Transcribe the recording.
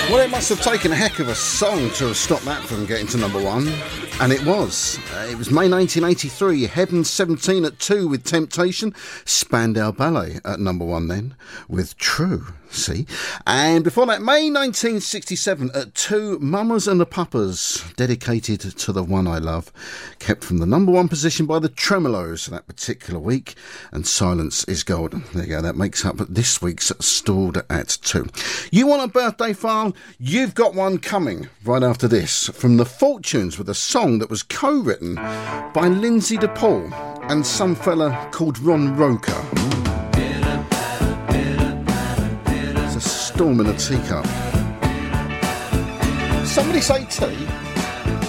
Well, it must have taken a heck of a song to have stopped that from getting to number one. And it was. It was May 1983, Heaven 17 at 2 with Temptation, Spandau Ballet at number one then with True, see? And before that, May 1967 at 2, Mamas and the Papas, dedicated to the one I love, kept from the number one position by the Tremolos that particular week, and Silence is Golden. There you go, that makes up this week's Stalled at 2. You want a birthday file? You've got one coming right after this from The Fortunes with a song that was co-written by Lindsay DePaul and some fella called Ron Roker. It's a storm in a teacup. Somebody say tea.